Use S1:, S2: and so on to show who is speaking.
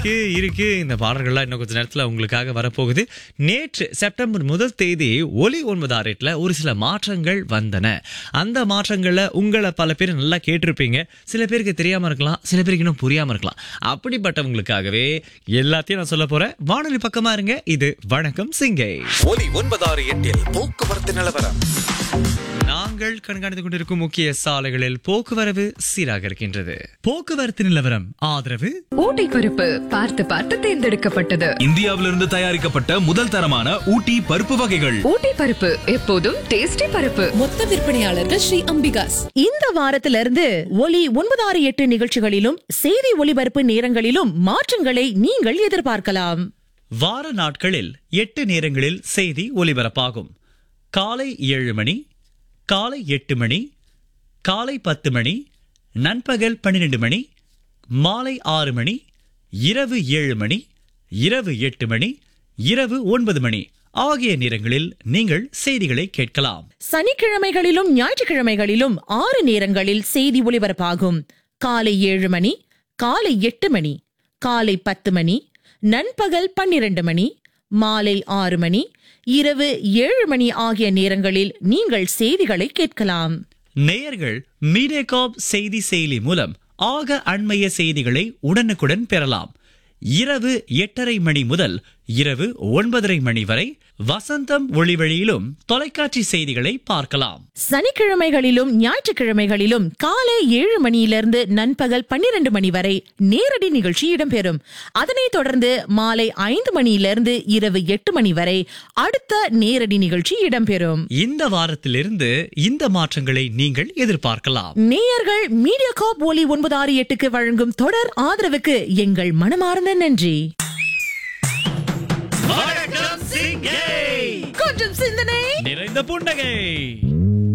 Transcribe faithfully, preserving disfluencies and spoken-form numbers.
S1: இருக்கு இருக்கு இந்த பாடல்கள்லாம் இன்னும் கொஞ்ச நேரத்துல உங்களுக்காக வரப்போகுது. நேற்று செப்டம்பர் முதல் தேதி ஒலி ஒன்பது ஆறு எட்டுல ஒரு சில மாற்றங்கள் வந்தன. அந்த மாற்றங்கள்ல உங்களை பல பேர் நல்லா கேட்டிருப்பீங்க. சில பேருக்கு தெரியாம இருக்கலாம், சில பேருக்கு இன்னும் புரியாம இருக்கலாம். அப்படிப்பட்டவங்களுக்காகவே எல்லாத்தையும் நான் சொல்ல போறேன். வானொலி பக்கமா இருங்க. இது வணக்கம் சிங்கை.
S2: ஒலி ஒன்பது ஆறு எட்டில் போக்குவரத்து நிலவரம்.
S1: நாங்கள் கண்காணித்துக் கொண்டிருக்கும் முக்கிய சாலைகளில் போக்குவரவு சீராக இருக்கின்றது. போக்குவரத்து நிலவரம் ஆதரவு
S3: ஊட்டி பருப்பு பார்த்து பார்த்து தேர்ந்தெடுக்கப்பட்டது.
S4: இந்தியாவிலிருந்து தயாரிக்கப்பட்ட முதல் தரமான ஊட்டி பருப்பு வகைகள்.
S3: ஊட்டி பருப்பு எப்போதும் டேஸ்டி பருப்பு.
S5: மொத்த விற்பனையாளர்கள் ஸ்ரீ அம்பிகாஸ்.
S6: இந்த வாரத்திலிருந்து ஒலி ஒன்பது ஆறு எட்டு நிகழ்ச்சிகளிலும் செய்தி ஒலிபரப்பு நேரங்களிலும் மாற்றங்களை நீங்கள் எதிர்பார்க்கலாம்.
S1: வார நாட்களில் எட்டு நேரங்களில் செய்தி ஒலிபரப்பாகும். காலை ஏழு மணி, காலை எட்டு மணி, காலை பத்து மணி, நண்பகல் பன்னிரண்டு மணி, மாலை ஆறு மணி, இரவு ஏழு மணி, இரவு எட்டு மணி, இரவு ஒன்பது மணி ஆகிய நேரங்களில் நீங்கள் செய்திகளை கேட்கலாம்.
S6: சனிக்கிழமைகளிலும் ஞாயிற்றுக்கிழமைகளிலும் ஆறு நேரங்களில் செய்தி ஒலிபரப்பாகும். காலை ஏழு மணி, காலை எட்டு மணி, காலை பத்து மணி, நண்பகல் பன்னிரண்டு மணி, மாலை ஆறு மணி, இரவு ஏழு மணி ஆகிய நேரங்களில் நீங்கள் செய்திகளை கேட்கலாம்.
S1: நேயர்கள் மீடியாகாப் செய்தி செயலி மூலம் ஆக அண்மைய செய்திகளை உடனுக்குடன் பெறலாம். இரவு எட்டரை மணி முதல் இரவு ஒன்பதரை மணி வரை வசந்தம் ஒளிவழியிலும் தொலைக்காட்சி செய்திகளை பார்க்கலாம்.
S6: சனிக்கிழமைகளிலும் ஞாயிற்றுக்கிழமைகளிலும் காலை ஏழு மணியிலிருந்து நண்பகல் பன்னிரண்டு மணி வரை நேரடி நிகழ்ச்சி இடம்பெறும். அதனைத் தொடர்ந்து மாலை ஐந்து மணியிலிருந்து இரவு எட்டு மணி வரை அடுத்த நேரடி நிகழ்ச்சி இடம்பெறும்.
S1: இந்த வாரத்திலிருந்து இந்த மாற்றங்களை நீங்கள் எதிர்பார்க்கலாம்.
S6: நேயர்கள் மீடியாகாப் ஒலி ஒன்பது ஆறு எட்டுக்கு வழங்கும் தொடர் ஆதரவுக்கு எங்கள் மனமார்ந்த நன்றி.
S1: வணக்கம் சிங்கை.
S6: கொஞ்சம் சிந்தனை
S1: நிறைந்த புன்னகை.